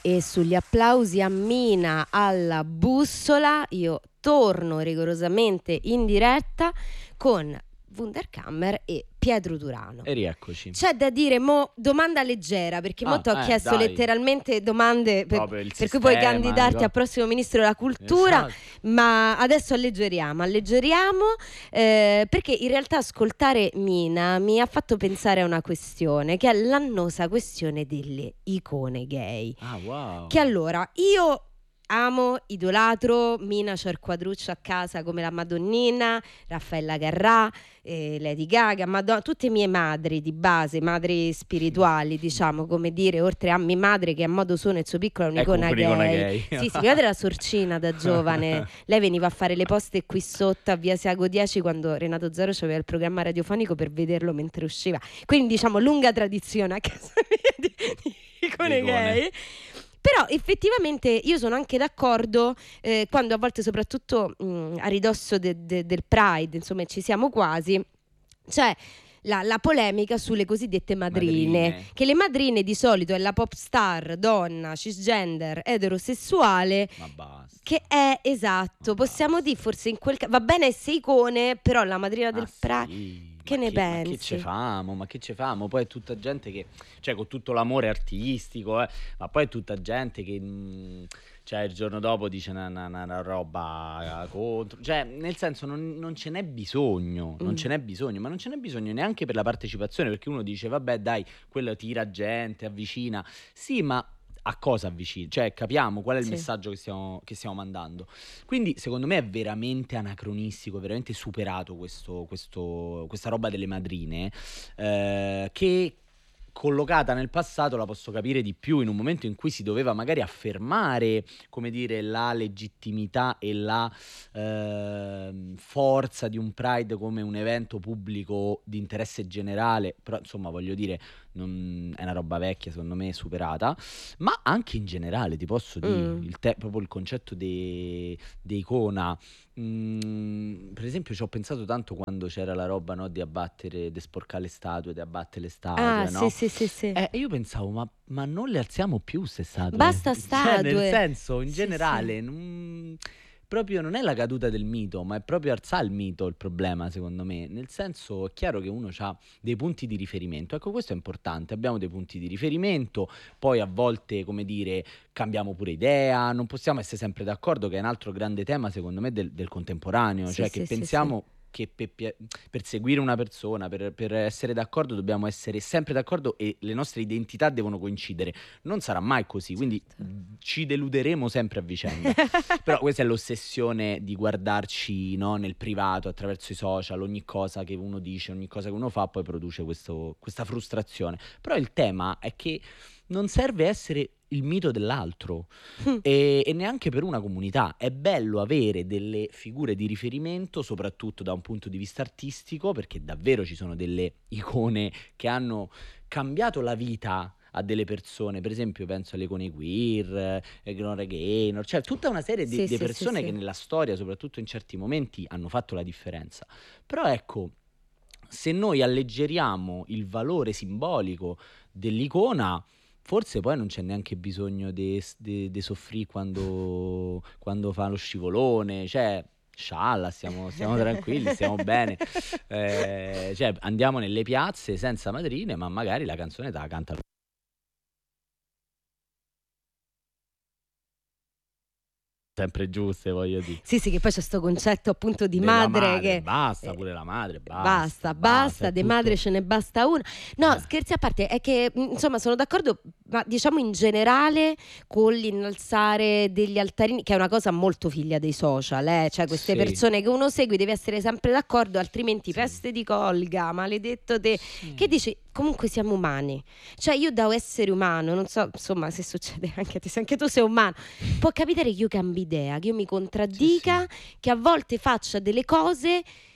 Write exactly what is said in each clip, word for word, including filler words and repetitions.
E sugli applausi a Mina alla bussola io torno rigorosamente in diretta con Wunderkammer e Pietro Turano. E rieccoci. C'è da dire, mo, domanda leggera, perché Ah, mo ti ho eh, chiesto dai. letteralmente domande per, Proprio il per cui puoi sistema, candidarti ecco. a prossimo ministro della cultura. Esatto. Ma adesso alleggeriamo, alleggeriamo eh, perché in realtà ascoltare Mina mi ha fatto pensare a una questione, che è l'annosa questione delle icone gay. Ah, wow. Che allora, io amo, idolatro, Mina c'ha il quadruccio a casa come la Madonnina, Raffaella Carrà, eh, Lady Gaga, Madonna, tutte mie madri di base, madri spirituali, diciamo, come dire, oltre a mia madre che a modo suo nel suo piccolo è un'icona Ecco, gay. un'icona gay. Sì, sì, mia madre era sorcina da giovane, lei veniva a fare le poste qui sotto a Via Siago dieci quando Renato Zero aveva il programma radiofonico per vederlo mentre usciva, quindi diciamo lunga tradizione a casa mia di, di icone gay. Però effettivamente io sono anche d'accordo eh, quando a volte soprattutto mh, a ridosso de- de- del Pride, insomma ci siamo quasi, c'è la, la polemica sulle cosiddette madrine, Madrine. che le madrine di solito è la pop star, donna, cisgender, eterosessuale, Ma basta. che è esatto, Ma possiamo basta. dire forse in quel caso, va bene essere icone, però la madrina del Ah, Pride... sì. Che ma ne che, ma pensi? che ce famo? Ma che ce famo? Poi è tutta gente che, cioè, con tutto l'amore artistico, eh, ma poi è tutta gente che, mh, cioè, il giorno dopo dice una, una- una- una roba contro. Cioè, nel senso, non, non ce n'è bisogno, non Mm. ce n'è bisogno, ma non ce n'è bisogno neanche per la partecipazione, perché uno dice, vabbè, dai, quello tira gente, avvicina. Sì, ma a cosa avvicina? Cioè, capiamo qual è il Sì. messaggio che stiamo, che stiamo mandando. Quindi secondo me è veramente anacronistico, veramente superato questo, questo- questa roba delle madrine, eh, che collocata nel passato la posso capire di più in un momento in cui si doveva magari affermare, come dire, la legittimità e la ehm, forza di un Pride come un evento pubblico di interesse generale, però insomma voglio dire, non- è una roba vecchia, secondo me superata, ma anche in generale ti posso dire, Mm. il te- proprio il concetto di icona. Mm, per esempio ci ho pensato tanto quando c'era la roba, no, di abbattere, di sporcare le statue, di abbattere le statue, Ah, no? sì, sì, sì, sì. Eh, e io pensavo, ma, ma non le alziamo più queste statue? Basta Cioè, nel statue. senso, in Sì, generale, sì. non- proprio non è la caduta del mito, ma è proprio alzare il mito il problema, secondo me. Nel senso, è chiaro che uno ha dei punti di riferimento. Ecco, questo è importante. Abbiamo dei punti di riferimento, poi a volte, come dire, cambiamo pure idea, non possiamo essere sempre d'accordo, che è un altro grande tema, secondo me, del, del contemporaneo. Sì, Cioè, sì, che sì, pensiamo che per, pia- per seguire una persona, per, per essere d'accordo, dobbiamo essere sempre d'accordo e le nostre identità devono coincidere. Non sarà mai così, quindi Certo. ci deluderemo sempre a vicenda. Però questa è l'ossessione di guardarci, no, nel privato, attraverso i social, ogni cosa che uno dice, ogni cosa che uno fa, poi produce questo- questa frustrazione. Però il tema è che non serve essere il mito dell'altro e, e neanche per una comunità. È bello avere delle figure di riferimento, soprattutto da un punto di vista artistico, perché davvero ci sono delle icone che hanno cambiato la vita a delle persone. Per esempio penso alle icone queer, eh, Gloria Gaynor, cioè tutta una serie di, Sì, di sì, sì, persone sì. che nella storia, soprattutto in certi momenti, hanno fatto la differenza. Però ecco, se noi alleggeriamo il valore simbolico dell'icona, forse poi non c'è neanche bisogno di soffrire quando, quando fa lo scivolone, cioè, scialla, stiamo, stiamo tranquilli, stiamo bene. Eh, cioè, andiamo nelle piazze senza madrine, ma magari la canzone te la canta sempre giuste, voglio dire. Sì, sì, che poi c'è sto concetto appunto di Della madre madre, che basta eh, pure la madre, basta, basta, basta, basta, è di tutto... madre ce ne basta una. No, Eh. scherzi a parte, è che mh, insomma sono d'accordo, ma diciamo in generale con l'innalzare degli altarini, che è una cosa molto figlia dei social, eh? Cioè queste Sì, persone che uno segue deve essere sempre d'accordo, altrimenti sì, peste di colga, maledetto te. sì. Che dici? Comunque siamo umani, cioè io da essere umano, non so insomma se succede anche a te, se anche tu sei umano, può capitare che io cambi idea, che io mi contraddica, Sì, sì. che a volte faccia delle cose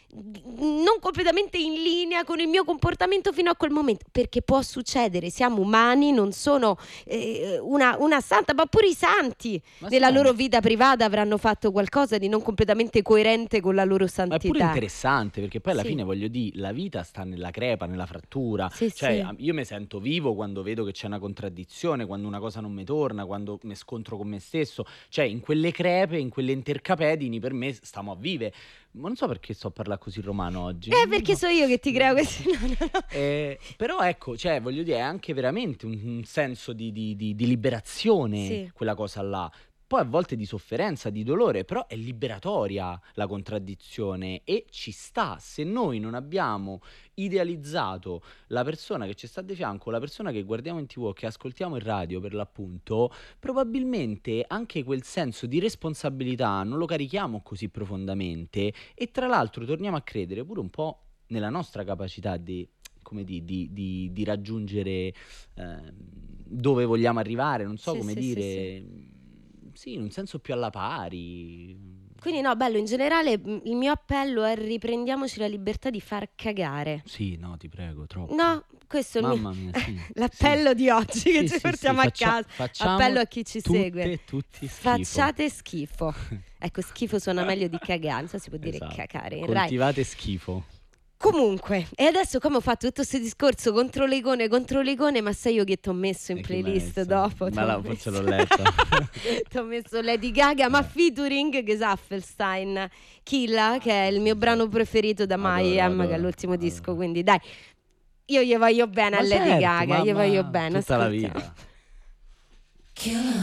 non completamente in linea con il mio comportamento fino a quel momento, perché può succedere, siamo umani, non sono eh, una, una santa, ma pure i santi Ma nella sai, loro vita privata avranno fatto qualcosa di non completamente coerente con la loro ma è pure santità. interessante, perché poi alla Sì. fine, voglio dire, la vita sta nella crepa, nella frattura. Sì, Cioè, sì. a- io mi sento vivo quando vedo che c'è una contraddizione, quando una cosa non mi torna, quando mi scontro con me stesso. Cioè, in quelle crepe, in quelle intercapedini, per me stiamo a vive. Ma non so perché sto a parlare così romano oggi. Eh, Non lo perché so. so io che ti creo questi... no, no, no. Eh, però ecco, cioè, voglio dire, è anche veramente un, un senso di, di- di- di liberazione, Sì. quella cosa là. Poi a volte di sofferenza, di dolore, però è liberatoria la contraddizione e ci sta. Se noi non abbiamo idealizzato la persona che ci sta di fianco, la persona che guardiamo in tivù, che ascoltiamo in radio per l'appunto, probabilmente anche quel senso di responsabilità non lo carichiamo così profondamente e tra l'altro torniamo a credere pure un po' nella nostra capacità di, come di, di- di- di raggiungere ehm, dove vogliamo arrivare, non so Sì, come sì, sì, sì. dire, sì, in un senso più alla pari. Quindi no, bello, in generale mh, il mio appello è riprendiamoci la libertà di far cagare. Sì, no, ti prego, troppo. No, questo è il mio Mamma mia, sì, l'appello di oggi sì, che sì, ci sì, portiamo sì, a faccia- casa. facciamo Appello a chi ci tutte, segue. tutti schifo. Facciate schifo. Ecco, schifo suona meglio di cagare, non so se si può dire Esatto. cacare in Rai. Coltivate schifo. Comunque, e adesso come ho fatto tutto questo discorso contro le icone, contro le icone, ma sai io che ti ho messo in E chi m'hai playlist messo? dopo? Ma t'ho la- messo- forse l'ho letta. Ti ho messo Lady Gaga, ma Eh. featuring Gesaffelstein, Killa, che è il sì, mio sì. brano preferito da Adoro, Mayhem, che è adoro, l'ultimo adoro. disco, quindi dai, io gli voglio bene Ma a Lady certo, Gaga, ma- gli voglio ma bene, tutta la ascoltiamo. vita.